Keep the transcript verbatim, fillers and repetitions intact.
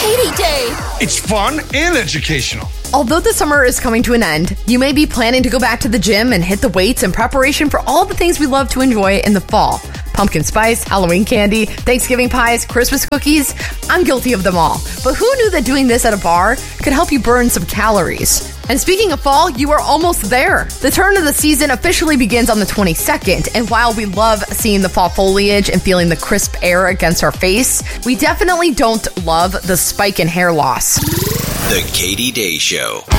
Katie Day. It's fun and educational. Although the summer is coming to an end, you may be planning to go back to the gym and hit the weights in preparation for all the things we love to enjoy in the fall. Pumpkin spice, Halloween candy, Thanksgiving pies, Christmas cookies. I'm guilty of them all. But who knew that doing this at a bar could help you burn some calories? And speaking of fall, you are almost there. The turn of the season officially begins on the twenty-second, and while we love seeing the fall foliage and feeling the crisp air against our face, we definitely don't love the spike in hair loss. The Katie Day Show.